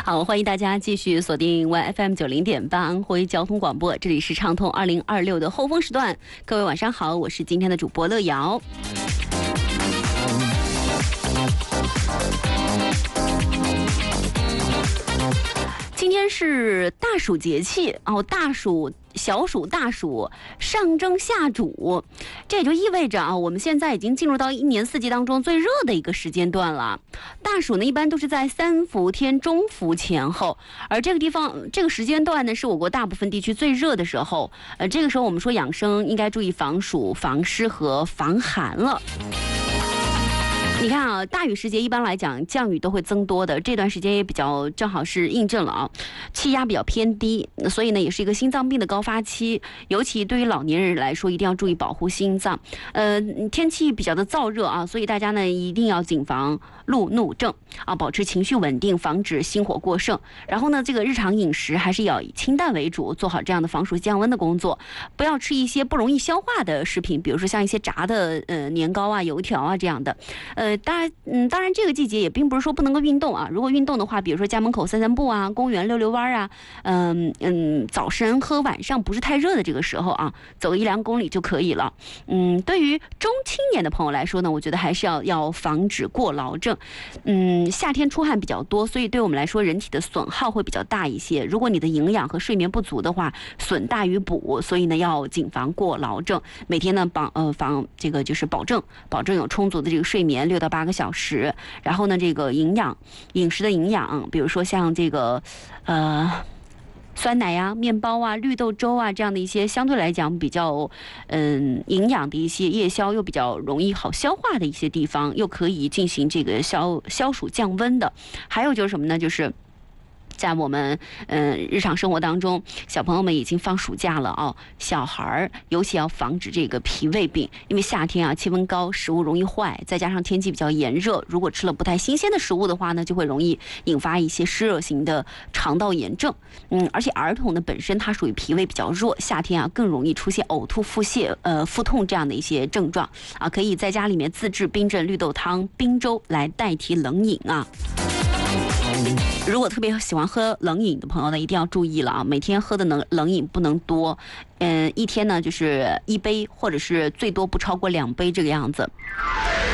好，欢迎大家继续锁定 YFM90.8安徽交通广播，这里是畅通2026的后风时段。各位晚上好，我是今天的主播乐瑶。今天是大暑节气哦，大暑、小暑、大暑上蒸下煮，这也就意味着啊，我们现在已经进入到一年四季当中最热的一个时间段了。大暑呢，一般都是在三伏天、中伏前后，而这个时间段呢，是我国大部分地区最热的时候。这个时候我们说养生应该注意防暑、防湿和防寒了。你看啊，大雨时节一般来讲降雨都会增多的，这段时间也比较正好是印证了啊，气压比较偏低，所以呢也是一个心脏病的高发期，尤其对于老年人来说，一定要注意保护心脏。天气比较的燥热啊，所以大家呢一定要谨防路怒症啊，保持情绪稳定，防止心火过盛。然后呢，这个日常饮食还是要以清淡为主，做好这样的防暑降温的工作，不要吃一些不容易消化的食品，比如说像一些炸的年糕啊、油条啊这样的。当然这个季节也并不是说不能够运动啊。如果运动的话，比如说家门口散散步啊，公园溜溜弯啊，早晨和晚上不是太热的这个时候啊，走个1-2公里就可以了。对于中青年的朋友来说呢，我觉得还是要防止过劳症。夏天出汗比较多，所以对我们来说人体的损耗会比较大一些。如果你的营养和睡眠不足的话，损大于补，所以呢要谨防过劳症。每天呢这个就是保证有充足的这个睡眠6到8个小时，然后呢这个饮食的营养，比如说像这个酸奶呀、面包啊、绿豆粥啊这样的一些相对来讲比较营养的一些夜宵，又比较容易好消化的一些地方，又可以进行这个消暑降温的。还有就是什么呢？就是在我们日常生活当中，小朋友们已经放暑假了哦，小孩儿尤其要防止这个脾胃病，因为夏天啊气温高，食物容易坏，再加上天气比较炎热，如果吃了不太新鲜的食物的话呢，就会容易引发一些湿热型的肠道炎症。而且儿童呢本身它属于脾胃比较弱，夏天啊更容易出现呕吐、腹泻、腹痛这样的一些症状啊，可以在家里面自制冰镇绿豆汤、冰粥来代替冷饮啊。如果特别喜欢喝冷饮的朋友呢，一定要注意了啊！每天喝的冷饮不能多，一天呢就是1杯，或者是最多不超过2杯这个样子。